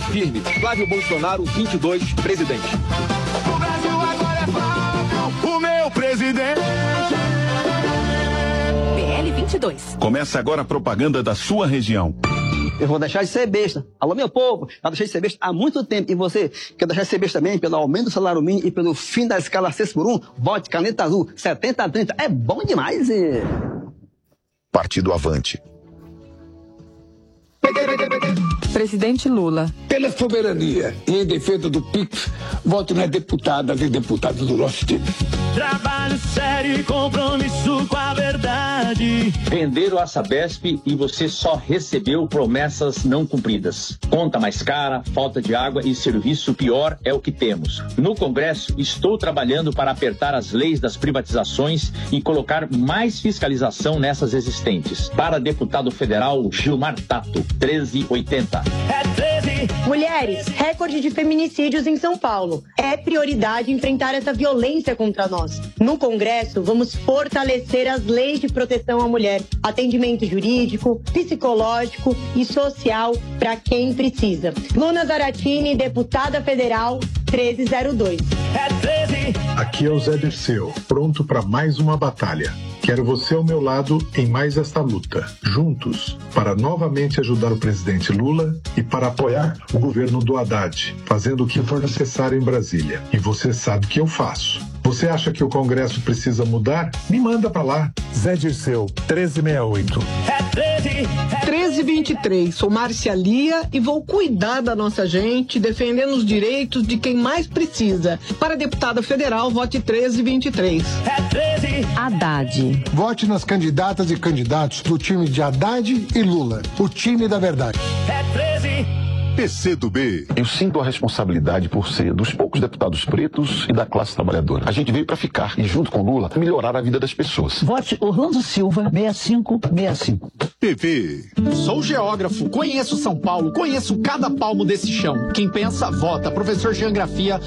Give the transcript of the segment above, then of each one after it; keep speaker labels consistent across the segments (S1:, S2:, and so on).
S1: firme. Flávio Bolsonaro, 22, presidente.
S2: O Brasil agora é Flávio, o meu presidente.
S3: PL 22.
S4: Começa agora a propaganda da sua região.
S5: Eu vou deixar de ser besta. Alô, meu povo, já deixei de ser besta há muito tempo. E você quer deixar de ser besta também pelo aumento do salário mínimo e pelo fim da escala 6x1? Vote Caneta Azul 70-30. É bom demais.
S6: Partido Avante.
S3: Presidente Lula.
S7: Pela soberania e em defesa do PIX, voto nas deputadas e deputados do nosso time.
S8: Trabalho sério e compromisso com a verdade.
S9: Venderam a Sabesp e você só recebeu promessas não cumpridas. Conta mais cara, falta de água e serviço pior é o que temos. No Congresso, estou trabalhando para apertar as leis das privatizações e colocar mais fiscalização nessas existentes. Para deputado federal Gilmar Tato, 1380.
S10: Mulheres, recorde de feminicídios em São Paulo. É prioridade enfrentar essa violência contra nós. No Congresso, vamos fortalecer as leis de proteção à mulher, atendimento jurídico, psicológico e social para quem precisa. Luna Zaratini, deputada federal, 1302.
S11: Aqui é o Zé Dirceu, pronto para mais uma batalha. Quero você ao meu lado em mais esta luta. Juntos, para novamente ajudar o presidente Lula e para apoiar o governo do Haddad, fazendo o que for necessário em Brasília. E você sabe que eu faço. Você acha que o Congresso precisa mudar? Me manda para lá. Zé Dirceu, 1368.
S12: 1323. Sou Márcia Lia e vou cuidar da nossa gente, defendendo os direitos de quem mais precisa. Para deputada federal, vote 1323.
S3: Haddad.
S13: Vote nas candidatas e candidatos do time de Haddad e Lula. O time da verdade.
S6: PCdoB.
S14: Eu sinto a responsabilidade por ser dos poucos deputados pretos e da classe trabalhadora. A gente veio para ficar e, junto com Lula, melhorar a vida das pessoas.
S15: Vote Orlando Silva, 6565.
S6: PV.
S16: Sou geógrafo, conheço São Paulo, conheço cada palmo desse chão. Quem pensa, vota. Professor Geografia,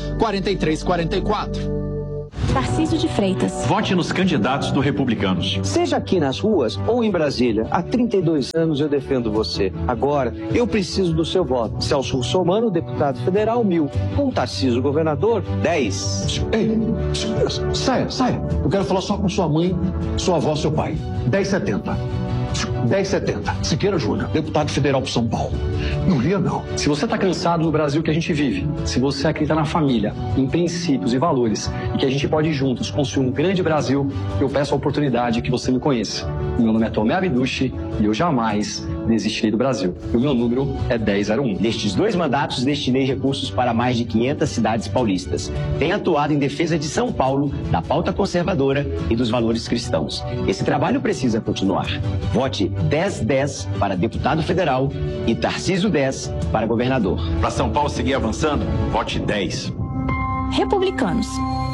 S16: 4344.
S3: Tarcísio de Freitas.
S17: Vote nos candidatos do Republicanos.
S18: Seja aqui nas ruas ou em Brasília, há 32 anos eu defendo você. Agora, eu preciso do seu voto. Celso Russomano, deputado federal, 1000. Com Tarcísio, governador, 10.
S19: Ei, saia. Eu quero falar só com sua mãe, sua avó, seu pai. 1070. 1070. Siqueira Júnior, deputado federal por São Paulo. Não ria, não.
S20: Se você está cansado do Brasil que a gente vive, se você acredita na família, em princípios e valores, e que a gente pode juntos construir um grande Brasil, eu peço a oportunidade que você me conheça. Meu nome é Tomé Abdushi e eu jamais desistirei do Brasil. E o meu número é 1001.
S21: Nestes 2 mandatos, destinei recursos para mais de 500 cidades paulistas. Tenho atuado em defesa de São Paulo, da pauta conservadora e dos valores cristãos. Esse trabalho precisa continuar. Vote 1010 para deputado federal e Tarcísio 10 para governador.
S17: Para São Paulo seguir avançando, vote 10.
S3: Republicanos.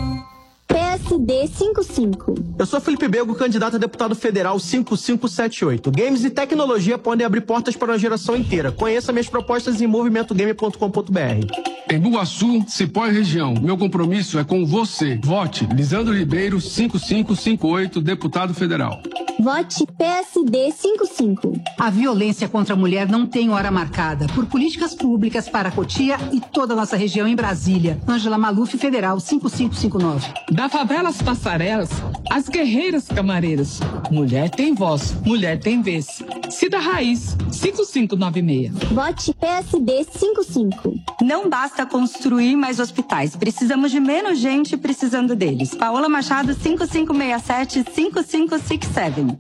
S22: PSD 55.
S16: Eu sou Felipe Bego, candidato a deputado federal 5578. Games e tecnologia podem abrir portas para uma geração inteira. Conheça minhas propostas em movimentogame.com.br.
S23: Em Bugaçu, Cipó e região, meu compromisso é com você. Vote Lisandro Ribeiro 5558, deputado federal.
S22: Vote PSD 55.
S24: A violência contra a mulher não tem hora marcada. Por políticas públicas para Cotia e toda a nossa região em Brasília. Ângela Maluf, federal 5559.
S25: Da favela às passarelas, as guerreiras camareiras. Mulher tem voz, mulher tem vez. Cida Raiz, 5596.
S22: Vote PSD 55.
S3: Não basta construir mais hospitais. Precisamos de menos gente precisando deles. Paola Machado, 5567-5567.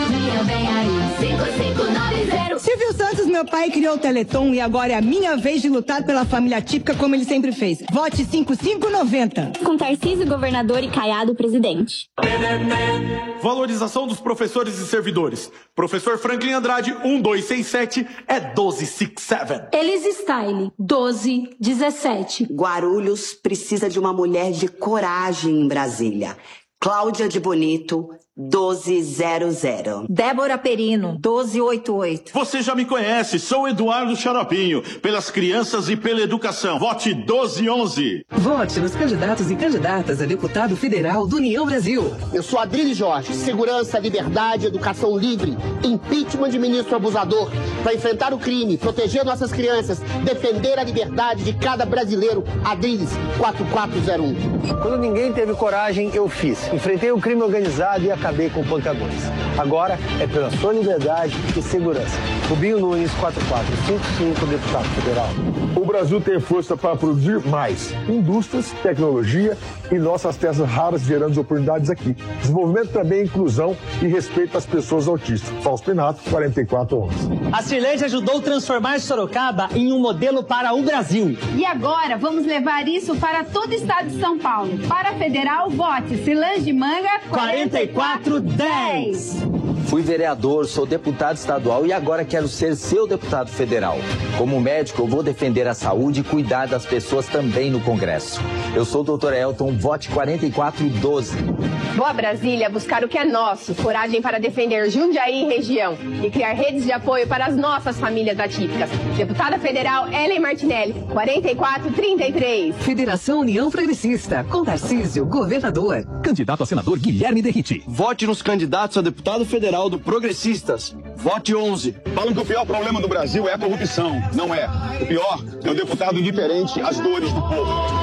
S10: Silvio Santos, meu pai, criou o Teleton e agora é a minha vez de lutar pela família típica como ele sempre fez. Vote 5590.
S22: Com Tarcísio, governador, e Caiado, presidente.
S16: Valorização dos professores e servidores. Professor Franklin Andrade, 1267 é 1267.
S26: Elis Style, 1217.
S27: Guarulhos precisa de uma mulher de coragem em Brasília. Cláudia de Bonito,
S1: 1200.
S2: Débora Perino, 1288.
S4: Você já me conhece, sou Eduardo Xaropinho. Pelas crianças e pela educação. Vote 1211.
S5: Vote nos candidatos e candidatas a deputado federal do União Brasil.
S7: Eu sou Adrilho Jorge. Segurança, liberdade, educação livre. Impeachment de ministro abusador. Para enfrentar o crime, proteger nossas crianças, defender a liberdade de cada brasileiro. Adriles, 4401.
S18: Quando ninguém teve coragem, eu fiz. Enfrentei o crime organizado e acabei com pancadores. Agora é pela sua liberdade e segurança. Rubinho Nunes, 4455, deputado federal.
S8: O Brasil tem força para produzir mais indústrias, tecnologia e nossas terras raras gerando oportunidades aqui. Desenvolvimento também, inclusão e respeito às pessoas autistas. Fausto Pinato, 4411.
S27: A Cirlete ajudou a transformar Sorocaba em um modelo para o Brasil.
S28: E agora vamos levar isso para todo o estado de São Paulo. Para a federal, vote Cilange de Manga,
S27: 4410.
S29: Fui vereador, sou deputado estadual e agora quero ser seu deputado federal. Como médico, eu vou defender a saúde e cuidar das pessoas também no Congresso. Eu sou o Dr. Elton, vote 4412.
S30: Vou a Brasília buscar o que é nosso, coragem para defender Jundiaí e região e criar redes de apoio para as nossas famílias atípicas. Deputada federal Ellen Martinelli, 4433.
S5: Federação União Progressista, com Tarcísio, governador.
S31: Candidato a senador Guilherme Derriti.
S32: Vote nos candidatos a deputado federal do Progressistas. Vote 11.
S33: Falam que o pior problema do Brasil é a corrupção. Não é. O pior é o deputado indiferente às dores do povo.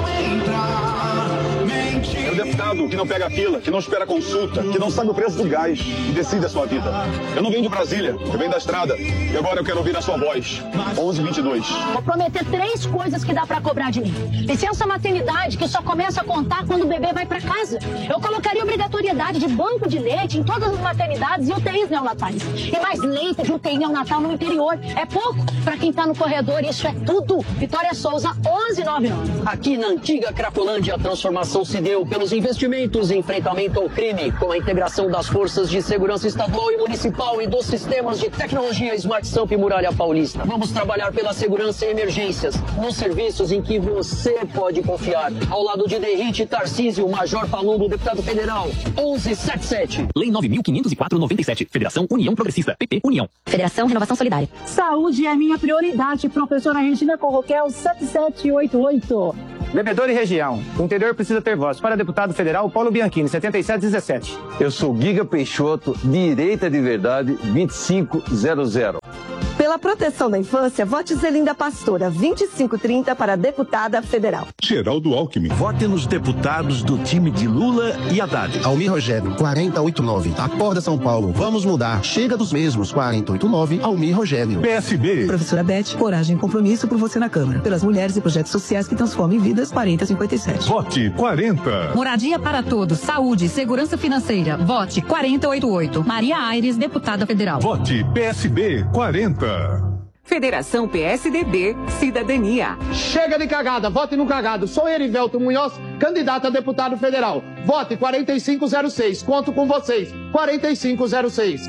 S33: É o deputado que não pega fila, que não espera consulta, que não sabe o preço do gás e decide a sua vida. Eu não venho de Brasília, eu venho da estrada. E agora eu quero ouvir a sua voz. 1122.
S34: Vou prometer 3 coisas que dá pra cobrar de mim. Licença maternidade, que só começa a contar quando o bebê vai pra casa. Eu colocaria obrigatoriedade de banco de leite em todas as maternidades e UTIs neonatais. E mais leite de UTI neonatal no interior. É pouco pra quem tá no corredor, isso é tudo. Vitória Souza, 1199.
S35: Aqui na antiga Cracolândia, a transformação se deu pelos investimentos em enfrentamento ao crime, com a integração das forças de segurança estadual e municipal e dos sistemas de tecnologia Smart Samp e Muralha Paulista. Vamos trabalhar pela segurança e emergências, nos serviços em que você pode confiar. Ao lado de Derriti Tarcísio, Major Palumbo, deputado federal, 1177.
S31: Lei 9.504/97. Federação União Progressista. PP União.
S22: Federação Renovação Solidária.
S34: Saúde é minha prioridade, professora Regina Corroquel, 7788.
S18: Bebedor e região. O interior precisa ter voz. Para deputado federal, Paulo Bianchini, 7717.
S36: Eu sou Giga Peixoto, direita de verdade, 2500.
S10: Pela proteção da infância, vote Zelinda Pastora, 2530 para deputada federal.
S6: Geraldo Alckmin.
S37: Vote nos deputados do time de Lula e Haddad.
S38: Almir Rogério, 4089. Acorda São Paulo, vamos mudar. Chega dos mesmos, 4089, Almir Rogério.
S6: PSB.
S24: Professora Beth, coragem e compromisso por você na Câmara. Pelas mulheres e projetos sociais que transformem vidas, 4057.
S6: Vote 40.
S24: Moradia para todos, saúde, segurança financeira. Vote 4088. Maria Aires, deputada federal.
S6: Vote PSB 40.
S39: Federação PSDB, Cidadania.
S7: Chega de cagada, vote no cagado. Sou Erivelto Munhoz, candidato a deputado federal. Vote 4506, conto com vocês. 4506.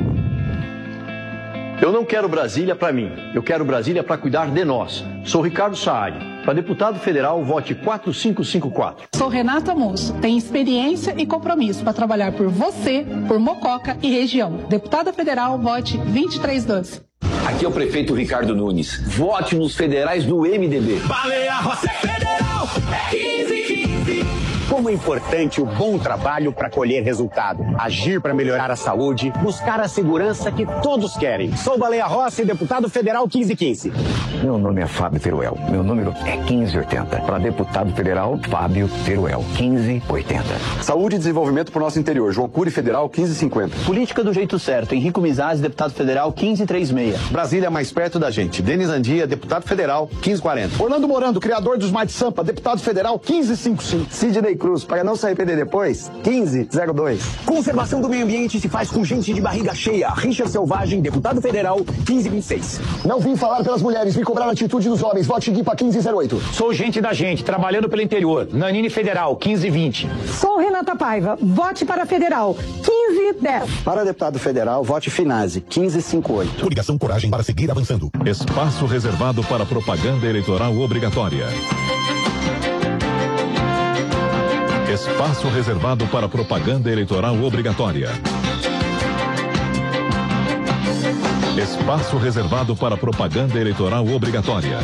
S18: Eu não quero Brasília para mim, eu quero Brasília para cuidar de nós. Sou Ricardo Saad. Para deputado federal, vote 4554.
S25: Sou Renata Moço, tenho experiência e compromisso para trabalhar por você, por Mococa e região. Deputada federal, vote 2312.
S21: Aqui é o prefeito Ricardo Nunes. Vote nos federais do MDB.
S33: Baleia Rossi Federal, 1515.
S21: Como é importante o bom trabalho para colher resultado, agir para melhorar a saúde, buscar a segurança que todos querem. Sou Baleia Rossi, deputado federal 1515.
S36: Meu nome é Fábio Teruel. Meu número é 1580. Para deputado federal, Fábio Teruel, 1580. Saúde e desenvolvimento para o nosso interior. João Cury Federal, 1550.
S18: Política do jeito certo. Henrico Mizaz, deputado federal 1536.
S36: Brasília mais perto da gente. Denis Andia, deputado federal, 1540.
S7: Orlando Morando, criador do Smart Sampa, deputado federal 1555.
S36: Sidney Cruz, para não se arrepender depois, 1502.
S21: Conservação do meio ambiente se faz com gente de barriga cheia. Richard Selvagem, deputado federal 1526.
S7: Não vim falar pelas mulheres, vim cobrar a atitude dos homens. Vote Guipa 1508.
S18: Sou gente da gente, trabalhando pelo interior. Nanine Federal 1520.
S34: Sou Renata Paiva, vote para federal 1510.
S36: Para deputado federal, vote Finazzi, 1558.
S6: Coligação Coragem para seguir avançando. Espaço reservado para propaganda eleitoral obrigatória. Espaço reservado para propaganda eleitoral obrigatória. Espaço reservado para propaganda eleitoral obrigatória.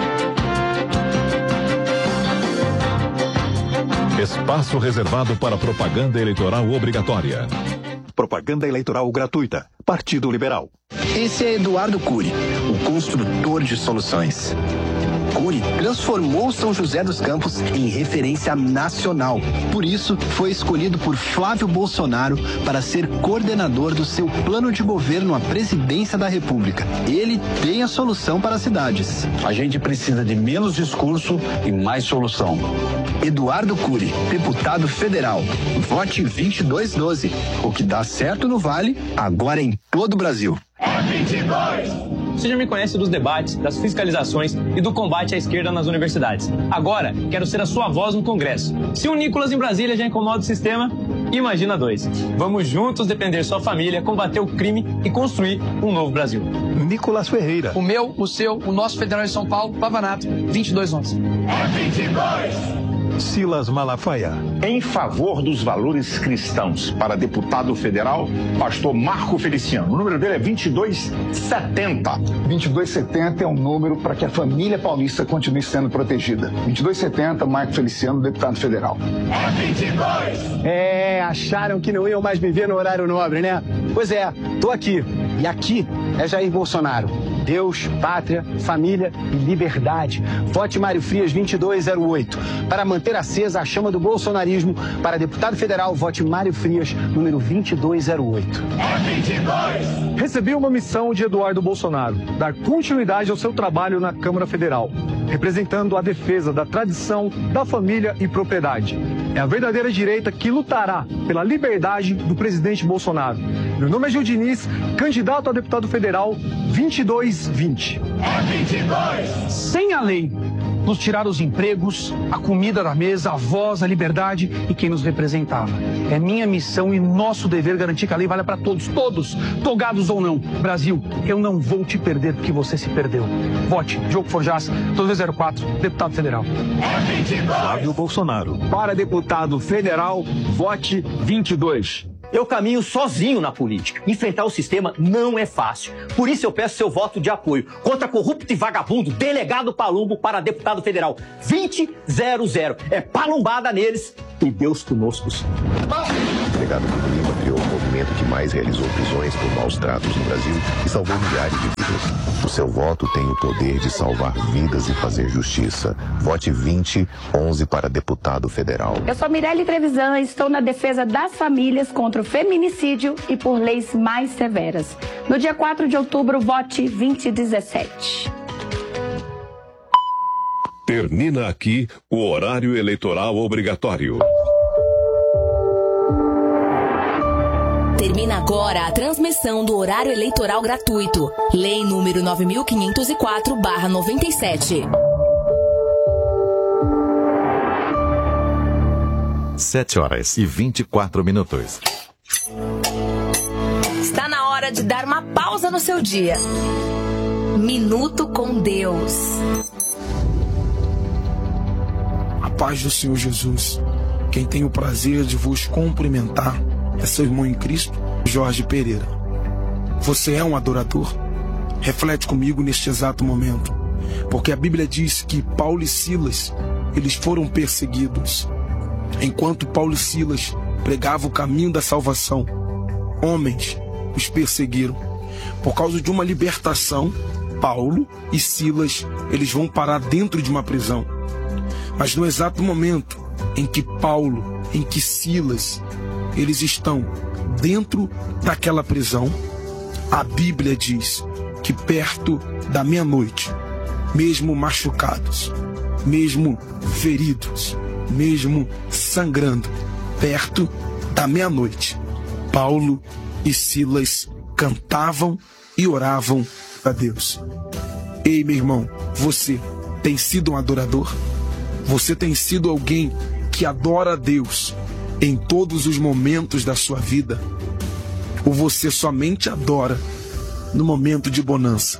S6: Espaço reservado para propaganda eleitoral obrigatória.
S37: Propaganda eleitoral gratuita. Partido Liberal.
S1: Esse é Eduardo Cury, o construtor de soluções. Cury transformou São José dos Campos em referência nacional. Por isso, foi escolhido por Flávio Bolsonaro para ser coordenador do seu plano de governo à presidência da República. Ele tem a solução para as cidades.
S2: A gente precisa de menos discurso e mais solução.
S1: Eduardo Cury, deputado federal. Vote 2212. O que dá certo no Vale, agora em todo o Brasil.
S3: Você já me conhece dos debates, das fiscalizações e do combate à esquerda nas universidades. Agora, quero ser a sua voz no Congresso. Se o Nicolas em Brasília já incomoda o sistema, imagina dois. Vamos juntos defender sua família, combater o crime e construir um novo Brasil.
S37: Nicolas Ferreira.
S4: O meu, o seu, o nosso federal de São Paulo, Pavanato, 2211.
S37: Silas Malafaia.
S8: Em favor dos valores cristãos, para deputado federal, pastor Marco Feliciano. O número dele é 2270.
S9: 2270 é um número para que a família paulista continue sendo protegida. 2270, Marco Feliciano, deputado federal.
S1: Acharam que não iam mais viver no horário nobre, né? Pois é, tô aqui. E aqui é Jair Bolsonaro. Deus, pátria, família e liberdade. Vote Mário Frias 2208. Para manter acesa a chama do bolsonarismo, para deputado federal, vote Mário Frias, número 2208.
S11: Recebi uma missão de Eduardo Bolsonaro, dar continuidade ao seu trabalho na Câmara Federal, representando a defesa da tradição, da família e propriedade. É a verdadeira direita que lutará pela liberdade do presidente Bolsonaro. Meu nome é Gil Diniz, candidato a deputado federal 2220. Sem a lei, nos tiraram os empregos, a comida da mesa, a voz, a liberdade e quem nos representava. É minha missão e nosso dever garantir que a lei valha para todos, togados ou não. Brasil, eu não vou te perder porque você se perdeu. Vote Diogo Forjas, 2204, deputado federal.
S37: Flávio Bolsonaro.
S2: Para deputado federal, vote 22.
S12: Eu caminho sozinho na política. Enfrentar o sistema não é fácil. Por isso eu peço seu voto de apoio contra corrupto e vagabundo, delegado Palumbo para deputado federal 2000. É palumbada neles e Deus conosco.
S36: O delegado Bruno Lima criou um movimento que mais realizou prisões por maus tratos no Brasil e salvou milhares de vidas. O seu voto tem o poder de salvar vidas e fazer justiça. Vote 2011 para deputado federal.
S13: Eu sou Mirelle Trevisan e estou na defesa das famílias contra o feminicídio e por leis mais severas. No dia 4 de outubro, vote 2017.
S6: Termina aqui o horário eleitoral obrigatório.
S14: Termina agora a transmissão do horário eleitoral gratuito. Lei número 9504/97.
S6: 7h24.
S14: Está na hora de dar uma pausa no seu dia. Minuto com Deus.
S15: A paz do Senhor Jesus. Quem tem o prazer de vos cumprimentar é seu irmão em Cristo, Jorge Pereira. Você é um adorador? Reflete comigo neste exato momento, porque a Bíblia diz que Paulo e Silas, eles foram perseguidos. Enquanto Paulo e Silas pregavam o caminho da salvação, homens os perseguiram. Por causa de uma libertação, Paulo e Silas, eles vão parar dentro de uma prisão. Mas no exato momento em que Paulo, em que Silas, eles estão dentro daquela prisão, a Bíblia diz que perto da meia-noite, mesmo machucados, mesmo feridos, mesmo sangrando, perto da meia-noite, Paulo e Silas cantavam e oravam a Deus. Ei, meu irmão, você tem sido um adorador? Você tem sido alguém que adora a Deus em todos os momentos da sua vida? Ou você somente adora no momento de bonança?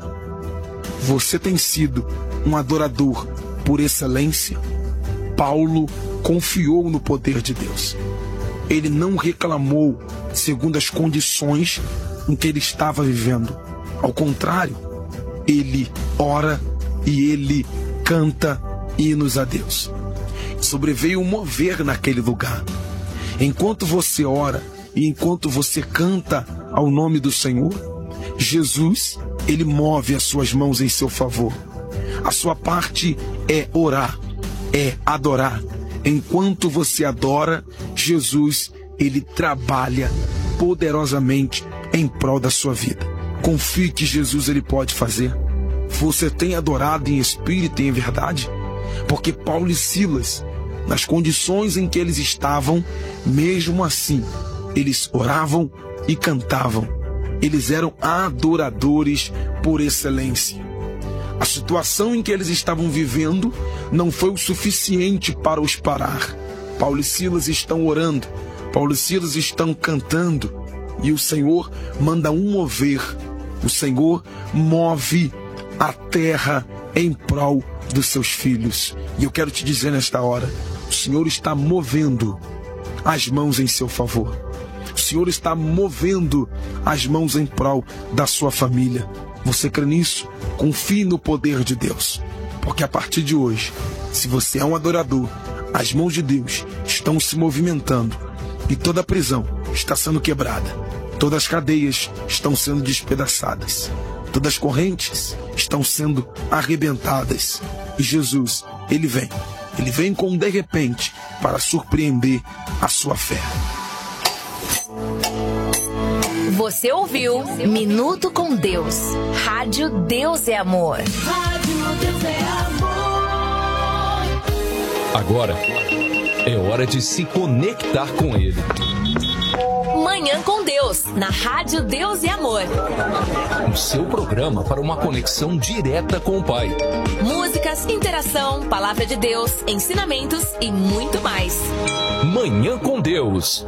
S15: Você tem sido um adorador por excelência? Paulo confiou no poder de Deus. Ele não reclamou segundo as condições em que ele estava vivendo. Ao contrário, ele ora e ele canta hinos a Deus. Sobreveio um mover naquele lugar. Enquanto você ora e enquanto você canta ao nome do Senhor, Jesus, ele move as suas mãos em seu favor. A sua parte é orar, é adorar. Enquanto você adora, Jesus, ele trabalha poderosamente em prol da sua vida. Confie que Jesus, ele pode fazer. Você tem adorado em espírito e em verdade? Porque Paulo e Silas, nas condições em que eles estavam, mesmo assim, eles oravam e cantavam. Eles eram adoradores por excelência. A situação em que eles estavam vivendo não foi o suficiente para os parar. Paulo e Silas estão orando, Paulo e Silas estão cantando, e o Senhor manda um mover. O Senhor move a terra em prol dos seus filhos. E eu quero te dizer nesta hora, o Senhor está movendo as mãos em seu favor. O Senhor está movendo as mãos em prol da sua família. Você crê nisso? Confie no poder de Deus. Porque a partir de hoje, se você é um adorador, as mãos de Deus estão se movimentando e toda a prisão está sendo quebrada. Todas as cadeias estão sendo despedaçadas. Todas as correntes estão sendo arrebentadas. E Jesus, ele vem. Ele vem com um de repente para surpreender a sua fé.
S14: Você ouviu Minuto com Deus. Rádio Deus é Amor. Rádio Deus é Amor.
S5: Agora é hora de se conectar com Ele.
S14: Manhã com Deus, na Rádio Deus e Amor.
S5: O seu programa para uma conexão direta com o Pai.
S14: Músicas, interação, palavra de Deus, ensinamentos e muito mais.
S5: Manhã com Deus.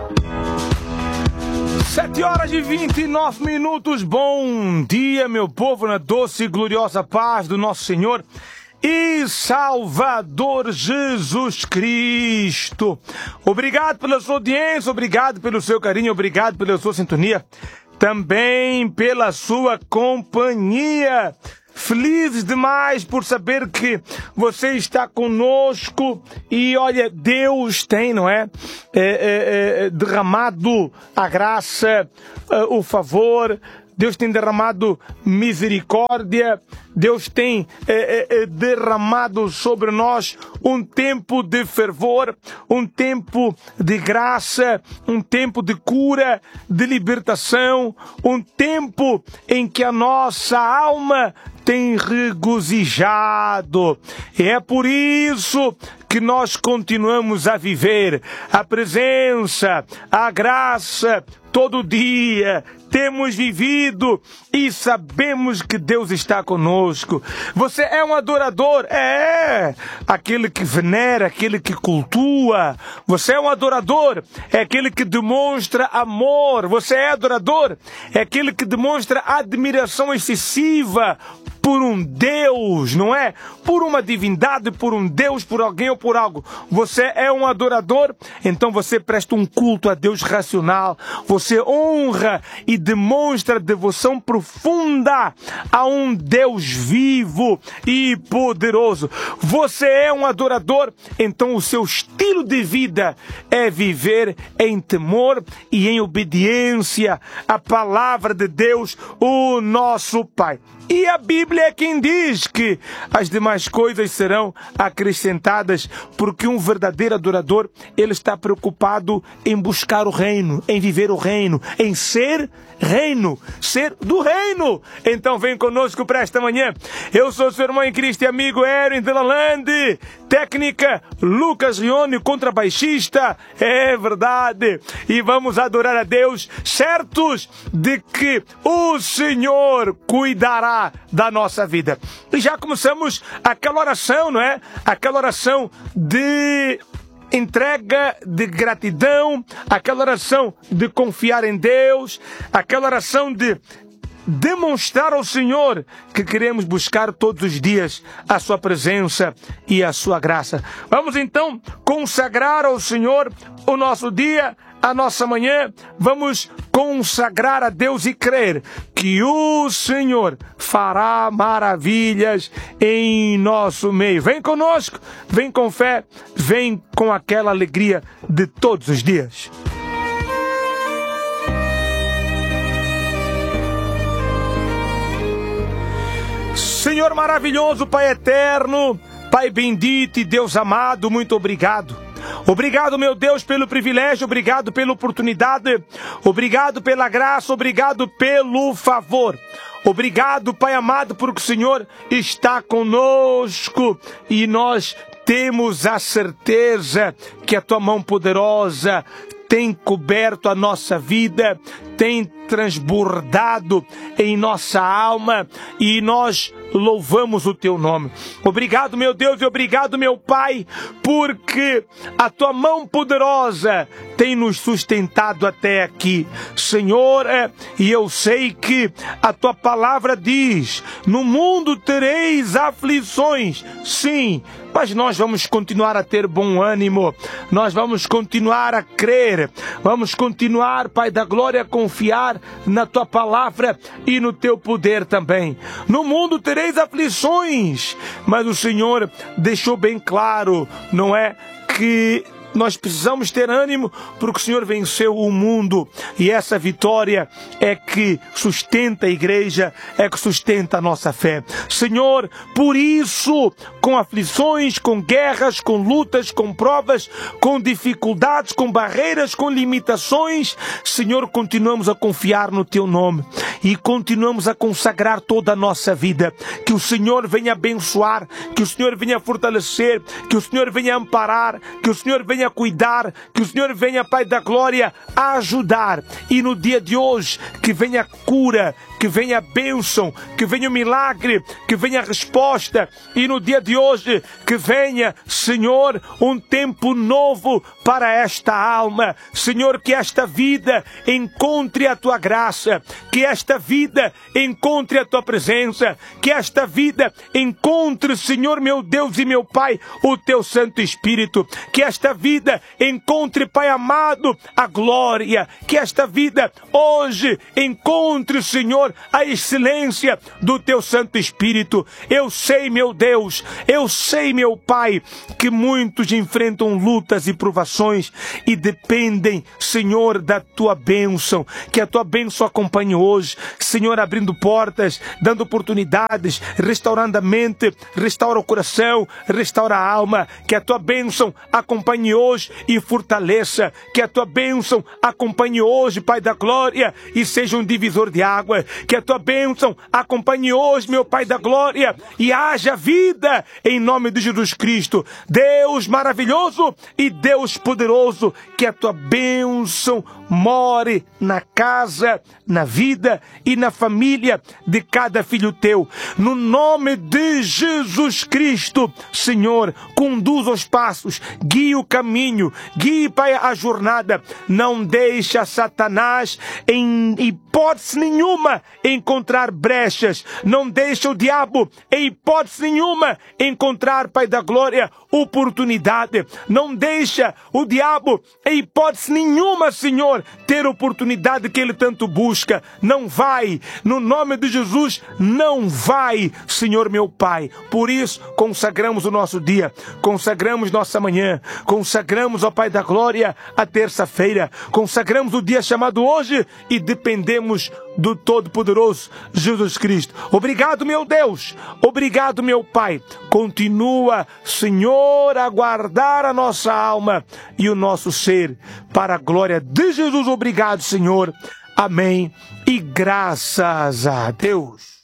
S10: 7h29. Bom dia, meu povo, na doce e gloriosa paz do nosso Senhor e Salvador Jesus Cristo. Obrigado pela sua audiência, obrigado pelo seu carinho, obrigado pela sua sintonia, também pela sua companhia. Felizes demais por saber que você está conosco e olha, Deus tem, não é? Derramado a graça, o favor, Deus tem derramado misericórdia, Deus tem derramado sobre nós um tempo de fervor, um tempo de graça, um tempo de cura, de libertação, um tempo em que a nossa alma tem regozijado. E é por isso que nós continuamos a viver a presença, a graça, todo dia. Temos vivido e sabemos que Deus está conosco. Você é um adorador? É aquele que venera, aquele que cultua. Você é um adorador? É aquele que demonstra amor. Você é adorador? É aquele que demonstra admiração excessiva por um Deus, não é? Por uma divindade, por um Deus, por alguém ou por algo. Você é um adorador? Então você presta um culto a Deus racional. Você honra e demonstra devoção profunda a um Deus vivo e poderoso. Você é um adorador? Então o seu estilo de vida é viver em temor e em obediência à palavra de Deus, o nosso Pai. E a Bíblia é quem diz que as demais coisas serão acrescentadas, porque um verdadeiro adorador, ele está preocupado em buscar o reino, em viver o reino, em ser reino, ser do reino. Então vem conosco para esta manhã. Eu sou seu irmão em Cristo e amigo Erin Delalande, técnica Lucas Rione, contrabaixista, é verdade. E vamos adorar a Deus, certos de que o Senhor cuidará da nossa vida. E já começamos aquela oração, não é? Aquela oração de entrega, de gratidão, aquela oração de confiar em Deus, aquela oração de demonstrar ao Senhor que queremos buscar todos os dias a sua presença e a sua graça. Vamos então consagrar ao Senhor o nosso dia, a nossa manhã. Vamos consagrar a Deus e crer que o Senhor fará maravilhas em nosso meio. Vem conosco, vem com fé, vem com aquela alegria de todos os dias. Senhor maravilhoso, Pai eterno, Pai bendito e Deus amado, muito obrigado. Obrigado, meu Deus, pelo privilégio, obrigado pela oportunidade, obrigado pela graça, obrigado pelo favor. Obrigado, Pai amado, porque o Senhor está conosco e nós temos a certeza que a Tua mão poderosa tem coberto a nossa vida, tem transbordado em nossa alma e nós louvamos o Teu nome. Obrigado, meu Deus, e obrigado, meu Pai, porque a Tua mão poderosa tem nos sustentado até aqui. Senhor, e eu sei que a Tua palavra diz, no mundo tereis aflições, sim, mas nós vamos continuar a ter bom ânimo, nós vamos continuar a crer, vamos continuar, Pai da glória, a confiar na Tua palavra e no Teu poder também. No mundo tereis aflições, mas o Senhor deixou bem claro, não é, que nós precisamos ter ânimo porque o Senhor venceu o mundo e essa vitória é que sustenta a igreja, é que sustenta a nossa fé. Senhor, por isso, com aflições, com guerras, com lutas, com provas, com dificuldades, com barreiras, com limitações, Senhor, continuamos a confiar no Teu nome e continuamos a consagrar toda a nossa vida. Que o Senhor venha abençoar, que o Senhor venha fortalecer, que o Senhor venha amparar, que o Senhor venha cuidar, que o Senhor venha, Pai da glória, ajudar. E no dia de hoje, que venha cura, que venha a bênção, que venha o milagre, que venha a resposta. E no dia de hoje, que venha, Senhor, um tempo novo para esta alma. Senhor, que esta vida encontre a Tua graça, que esta vida encontre a Tua presença, que esta vida encontre, Senhor, meu Deus e meu Pai, o Teu Santo Espírito, que esta vida encontre, Pai amado, a glória, que esta vida hoje encontre, Senhor, a excelência do Teu Santo Espírito. Eu sei, meu Deus, eu sei, meu Pai, que muitos enfrentam lutas e provações e dependem, Senhor, da Tua bênção. Que a Tua bênção acompanhe hoje, Senhor, abrindo portas, dando oportunidades, restaurando a mente, restaura o coração, restaura a alma. Que a Tua bênção acompanhe hoje e fortaleça. Que a Tua bênção acompanhe hoje, Pai da glória, e seja um divisor de água. Que a Tua bênção acompanhe hoje, meu Pai da glória, e haja vida em nome de Jesus Cristo. Deus maravilhoso e Deus poderoso, que a Tua bênção more na casa, na vida e na família de cada filho Teu. No nome de Jesus Cristo, Senhor, conduz os passos, guie o caminho, guie, Pai, a jornada. Não deixa Satanás em hipótese nenhuma encontrar brechas. Não deixa o diabo em hipótese nenhuma encontrar, Pai da glória, oportunidade. Não deixa o diabo em hipótese nenhuma, Senhor, ter a oportunidade que ele tanto busca. Não vai, no nome de Jesus, não vai, Senhor meu Pai. Por isso, consagramos o nosso dia, consagramos nossa manhã, consagramos, ó Pai da glória, a terça-feira, consagramos o dia chamado hoje e dependemos do Todo-Poderoso Jesus Cristo. Obrigado, meu Deus, obrigado, meu Pai. Continua, Senhor, a guardar a nossa alma e o nosso ser para a glória de Jesus. Obrigado, Senhor. Amém. E graças a Deus.